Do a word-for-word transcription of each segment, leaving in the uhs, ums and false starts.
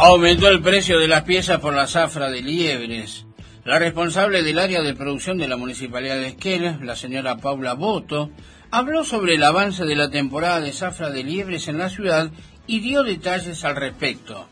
Aumentó el precio de las piezas por la zafra de liebres. La responsable del área de producción de la Municipalidad de Esquel, la señora Paula Boto, habló sobre el avance de la temporada de zafra de liebres en la ciudad y dio detalles al respecto.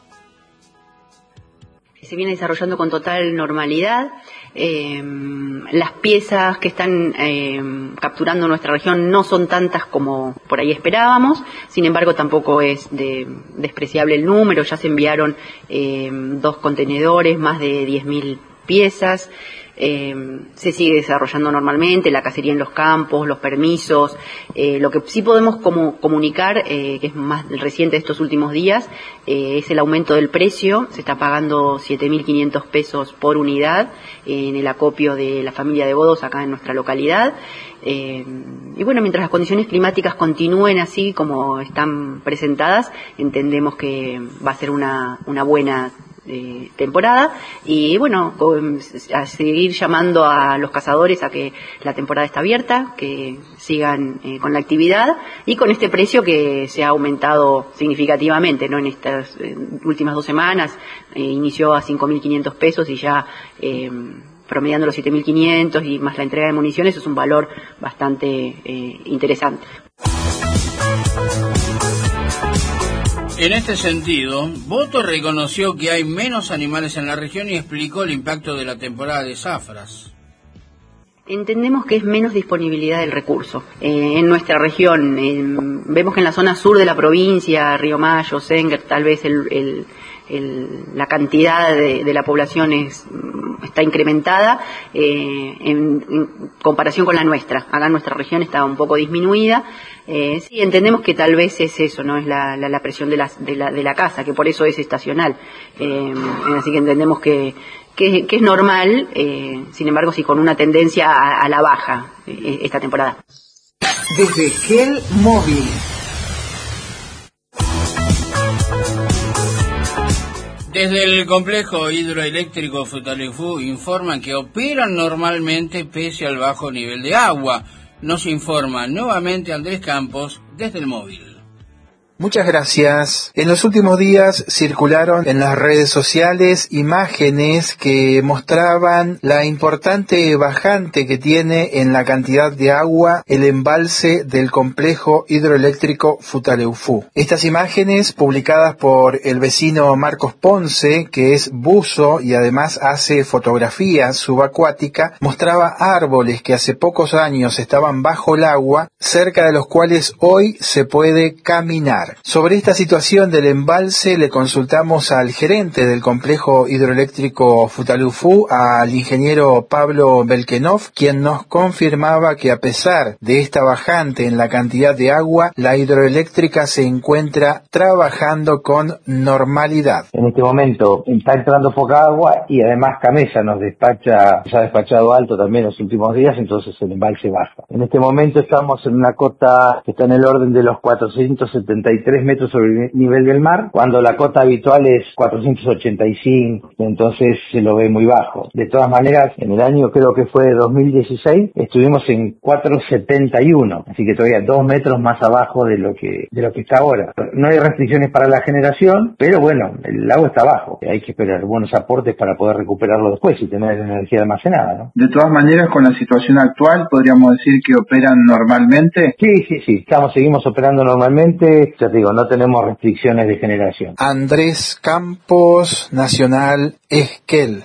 Se viene desarrollando con total normalidad. Eh, las piezas que están eh, capturando nuestra región no son tantas como por ahí esperábamos, sin embargo tampoco es de, despreciable el número. Ya se enviaron eh, dos contenedores, más de diez mil piezas. Eh, se sigue desarrollando normalmente la cacería en los campos, los permisos. Eh, lo que sí podemos como comunicar, eh, que es más reciente de estos últimos días, eh, es el aumento del precio. Se está pagando siete mil quinientos pesos por unidad eh, en el acopio de la familia de Godos acá en nuestra localidad. Eh, y bueno, mientras las condiciones climáticas continúen así como están presentadas, entendemos que va a ser una, una buena Eh, temporada. Y bueno, a seguir llamando a los cazadores a que la temporada está abierta, que sigan eh, con la actividad y con este precio que se ha aumentado significativamente, ¿no? En estas eh, últimas dos semanas eh, inició a cinco mil quinientos pesos y ya eh, promediando los siete mil quinientos y más la entrega de municiones, es un valor bastante eh, interesante. En este sentido, Boto reconoció que hay menos animales en la región y explicó el impacto de la temporada de zafras. Entendemos que es menos disponibilidad del recurso. Eh, en nuestra región, eh, vemos que en la zona sur de la provincia, Río Mayo, Senguer, tal vez el, el, el, la cantidad de, de la población es, está incrementada eh, en, en comparación con la nuestra. Acá en nuestra región está un poco disminuida. Eh, sí, entendemos que tal vez es eso, ¿no? Es la, la, la presión de la, de, la, de la casa, que por eso es estacional. Eh, así que entendemos que, que, que es normal, eh, sin embargo, sí con una tendencia a, a la baja eh, esta temporada. Desde Esquel Móvil. Desde el complejo hidroeléctrico Futaleufú informan que operan normalmente pese al bajo nivel de agua. Nos informa nuevamente Andrés Campos desde el móvil. Muchas gracias. En los últimos días circularon en las redes sociales imágenes que mostraban la importante bajante que tiene en la cantidad de agua el embalse del complejo hidroeléctrico Futaleufú. Estas imágenes, publicadas por el vecino Marcos Ponce, que es buzo y además hace fotografía subacuática, mostraba árboles que hace pocos años estaban bajo el agua, cerca de los cuales hoy se puede caminar. Sobre esta situación del embalse le consultamos al gerente del complejo hidroeléctrico Futaleufú, al ingeniero Pablo Belkenov, quien nos confirmaba que a pesar de esta bajante en la cantidad de agua, la hidroeléctrica se encuentra trabajando con normalidad. En este momento está entrando poca agua y además Camesa nos despacha, se ha despachado alto también los últimos días, entonces el embalse baja. En este momento estamos en una cota que está en el orden de los cuatrocientos setenta y tres metros sobre el nivel del mar, cuando la cota habitual es cuatrocientos ochenta y cinco, entonces se lo ve muy bajo. De todas maneras, en el año creo que fue dos mil dieciséis, estuvimos en cuatrocientos setenta y uno, así que todavía dos metros más abajo de lo que de lo que está ahora. No hay restricciones para la generación, pero bueno, el lago está bajo. Hay que esperar buenos aportes para poder recuperarlo después y tener energía almacenada, ¿no? De todas maneras, con la situación actual, ¿podríamos decir que operan normalmente? Sí, sí, sí, estamos, seguimos operando normalmente. Ya te digo, no tenemos restricciones de generación. Andrés Campos, Nacional Esquel.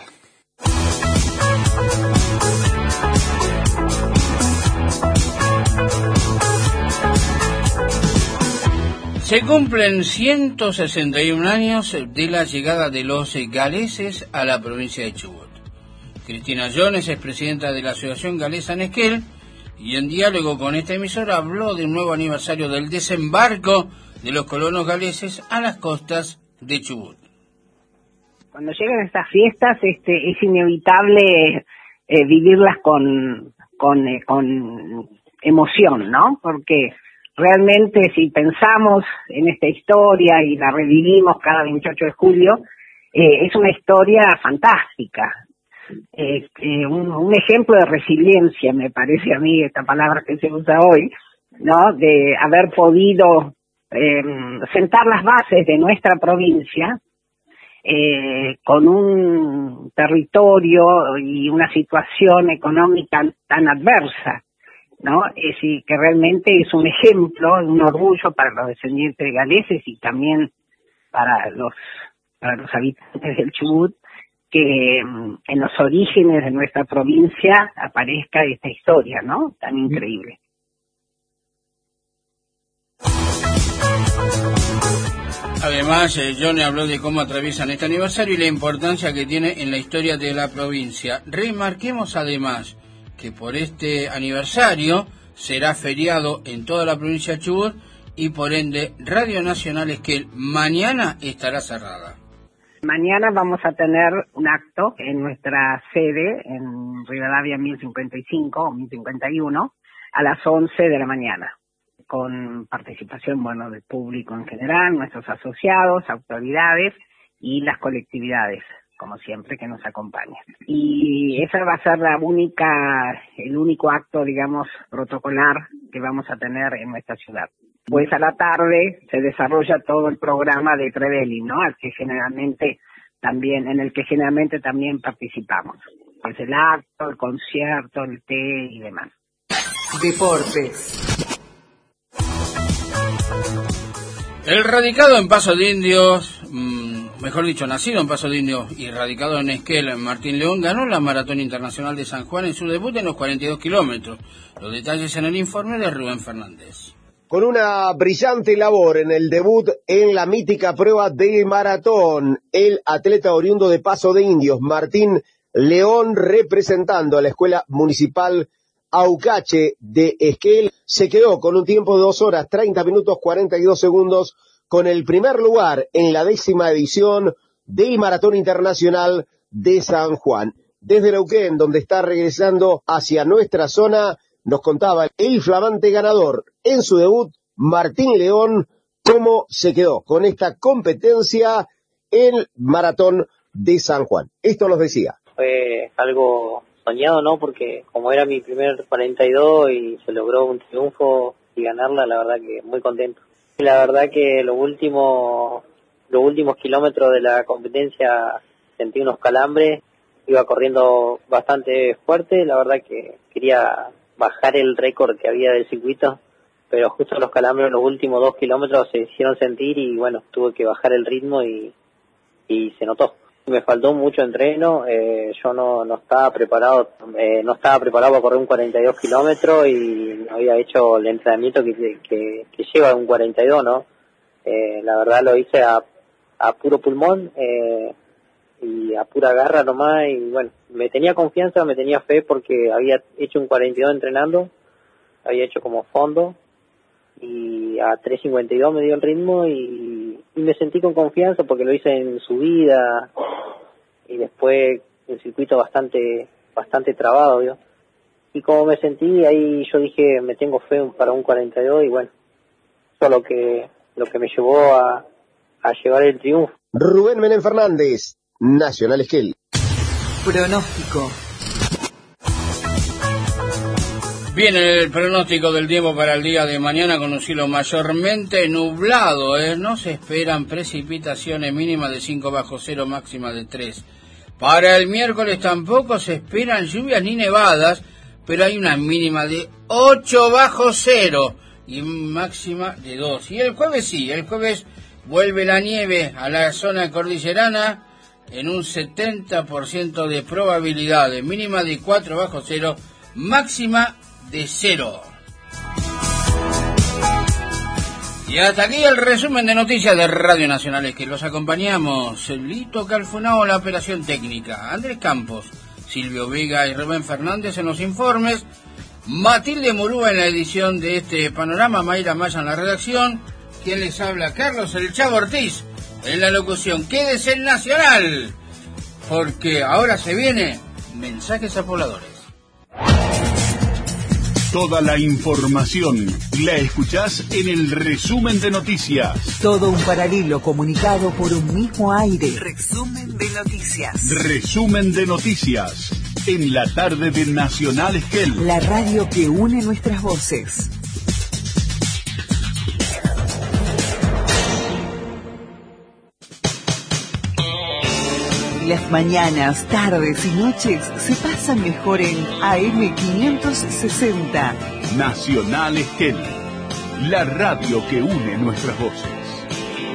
Se cumplen ciento sesenta y un años de la llegada de los galeses a la provincia de Chubut. Cristina Jones es presidenta de la Asociación Galesa en Esquel y en diálogo con esta emisora habló de un nuevo aniversario del desembarco de los colonos galeses a las costas de Chubut. Cuando llegan estas fiestas este, es inevitable eh, vivirlas con, con, eh, con emoción, ¿no? Porque realmente si pensamos en esta historia y la revivimos cada veintiocho de julio, eh, es una historia fantástica. Eh, eh, un, un ejemplo de resiliencia, me parece a mí, esta palabra que se usa hoy, ¿no? De haber podido eh, sentar las bases de nuestra provincia eh, con un territorio y una situación económica tan adversa, ¿no? Es decir, que realmente es un ejemplo, un orgullo para los descendientes galeses y también para los para los habitantes del Chubut, que mm, en los orígenes de nuestra provincia aparezca esta historia, ¿no? Tan increíble. Además, eh, Johnny habló de cómo atraviesan este aniversario y la importancia que tiene en la historia de la provincia. Remarquemos además que por este aniversario será feriado en toda la provincia de Chubut y por ende Radio Nacional Esquel mañana estará cerrada. Mañana vamos a tener un acto en nuestra sede en Rivadavia mil cincuenta y cinco o mil cincuenta y uno a las once de la mañana, con participación, bueno, del público en general, nuestros asociados, autoridades y las colectividades, como siempre, que nos acompañan. Y esa va a ser la única, el único acto, digamos, protocolar que vamos a tener en nuestra ciudad. Pues a la tarde se desarrolla todo el programa de Trevelin, ¿no? Al que generalmente también, en el que generalmente también participamos. Pues el acto, el concierto, el té y demás. Deportes. El radicado en Paso de Indios, mmm, mejor dicho, nacido en Paso de Indios y radicado en Esquel, Martín León, ganó la Maratón Internacional de San Juan en su debut en los cuarenta y dos kilómetros. Los detalles en el informe de Rubén Fernández. Con una brillante labor en el debut en la mítica prueba de maratón, el atleta oriundo de Paso de Indios, Martín León, representando a la Escuela Municipal Aucache de Esquel, se quedó con un tiempo de dos horas, treinta minutos, cuarenta y dos segundos, con el primer lugar en la décima edición del Maratón Internacional de San Juan. Desde Neuquén, donde está regresando hacia nuestra zona, nos contaba el flamante ganador en su debut, Martín León, cómo se quedó con esta competencia en el Maratón de San Juan. Esto nos decía. Fue algo soñado, ¿no? Porque como era mi primer cuarenta y dos y se logró un triunfo y ganarla, la verdad que muy contento. La verdad que los últimos, los últimos kilómetros de la competencia sentí unos calambres, iba corriendo bastante fuerte, la verdad que quería bajar el récord que había del circuito, pero justo los calambres en los últimos dos kilómetros se hicieron sentir y bueno, tuve que bajar el ritmo y, y se notó. Me faltó mucho entreno, eh, yo no, no estaba preparado, eh, no estaba preparado para correr un cuarenta y dos kilómetros y no había hecho el entrenamiento que, que, que lleva un cuarenta y dos, ¿no? Eh, la verdad lo hice a, a puro pulmón, eh, y a pura garra nomás, y bueno, me tenía confianza, me tenía fe porque había hecho un cuarenta y dos entrenando, había hecho como fondo, y a tres cincuenta y dos me dio el ritmo y, y me sentí con confianza porque lo hice en subida y después un circuito bastante bastante trabado, ¿vio? Y como me sentí ahí, yo dije, me tengo fe para un cuarenta y dos y bueno, eso es lo que, lo que me llevó a, a llevar el triunfo. Rubén Menem Fernández, Nacional Esquel. Pronóstico. Bien, el pronóstico del tiempo para el día de mañana con un cielo mayormente nublado, ¿eh? No se esperan precipitaciones mínimas de cinco bajo cero, máxima de tres. Para el miércoles tampoco se esperan lluvias ni nevadas, pero hay una mínima de ocho bajo cero y máxima de dos. Y el jueves sí, el jueves vuelve la nieve a la zona cordillerana en un setenta por ciento de probabilidades, mínima de cuatro bajo cero, máxima de cero. Y hasta aquí el resumen de noticias de Radio Nacional, que los acompañamos Lito Calfunao en la operación técnica, Andrés Campos, Silvio Vega y Rubén Fernández en los informes, Matilde Murúa en la edición de este panorama, Mayra Maya en la redacción, quien les habla, Carlos El Chavo Ortiz en la locución. Quédese en Nacional, porque ahora se viene Mensajes a Pobladores. Toda la información la escuchás en el resumen de noticias. Todo un paralelo comunicado por un mismo aire. Resumen de noticias. Resumen de noticias. En la tarde de Nacional Esquel. La radio que une nuestras voces. Las mañanas, tardes y noches se pasan mejor en A M quinientos sesenta. Nacional Esquel, la radio que une nuestras voces.